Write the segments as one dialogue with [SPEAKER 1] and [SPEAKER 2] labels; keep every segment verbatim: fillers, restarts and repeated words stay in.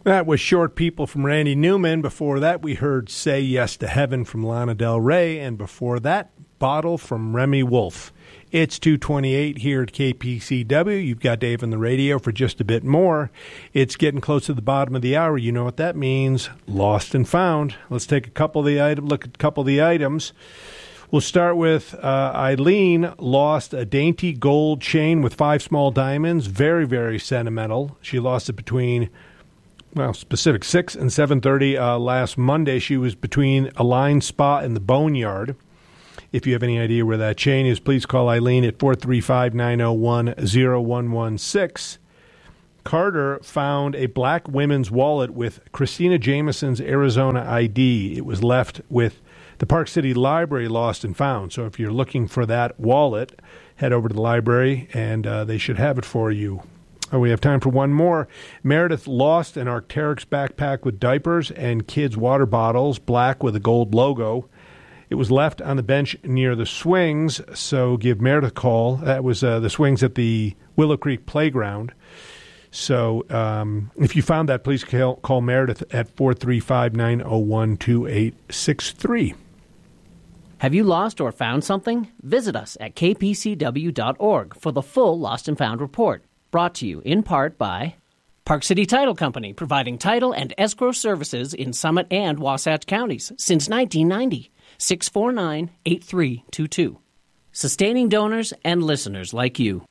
[SPEAKER 1] That was Short People from Randy Newman. Before that, we heard Say Yes to Heaven from Lana Del Rey. And before that, Bottle from Remy Wolf. It's two twenty-eight here at K P C W. You've got Dave on the radio for just a bit more. It's getting close to the bottom of the hour. You know what that means. Lost and found. Let's take a couple of the item, look at a couple of the items. We'll start with uh, Eileen lost a dainty gold chain with five small diamonds. Very, very sentimental. She lost it between, well, specific six and seven thirty uh, last Monday. She was between Align Spa and the Boneyard. If you have any idea where that chain is, please call Eileen at four three five, nine oh one, oh one one six. Carter found a black women's wallet with Christina Jameson's Arizona I D. It was left with the Park City Library, lost and found. So if you're looking for that wallet, head over to the library, and uh, they should have it for you. Oh, we have time for one more. Meredith lost an Arc'teryx backpack with diapers and kids' water bottles, black with a gold logo. It was left on the bench near the swings, so give Meredith a call. That was uh, the swings at the Willow Creek Playground. So um, if you found that, please call, call Meredith at four three five, nine oh one, two eight six three.
[SPEAKER 2] Have you lost or found something? Visit us at k p c w dot org for the full Lost and Found report. Brought to you in part by Park City Title Company, providing title and escrow services in Summit and Wasatch counties since nineteen ninety. six four nine, eight three two two. Sustaining donors and listeners like you.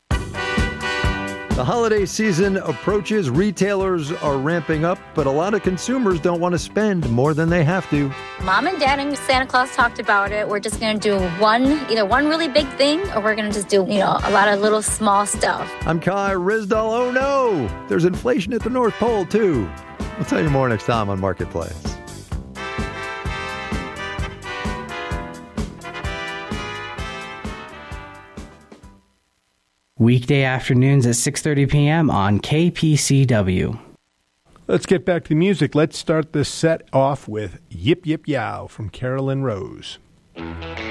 [SPEAKER 3] The holiday season approaches. Retailers are ramping up, but a lot of consumers don't want to spend more than they have to.
[SPEAKER 4] Mom and Dad and Santa Claus talked about it. We're just going to do one, either one really big thing, or we're going to just do, you know, a lot of little small stuff.
[SPEAKER 3] I'm Kai Rizdal. Oh no, there's inflation at the North Pole too. We'll tell you more next time on Marketplace.
[SPEAKER 5] Weekday afternoons at six thirty p.m. on K P C W.
[SPEAKER 1] Let's get back to the music. Let's start this set off with Yip Yip Yow from Carolyn Rose.